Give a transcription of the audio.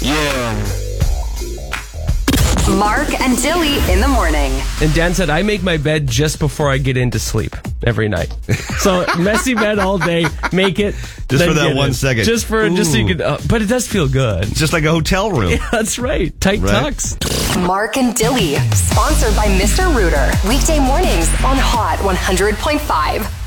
Yeah. Mark and Dilly in the morning. And Dan said, I make my bed just before I get into sleep every night. So messy bed all day, make it. Just for that 1 second. Just so you can, but it does feel good. It's just like a hotel room. Yeah, that's right. Tight tucks. Mark and Dilly, sponsored by Mr. Rooter. Weekday mornings on Hot 100.5.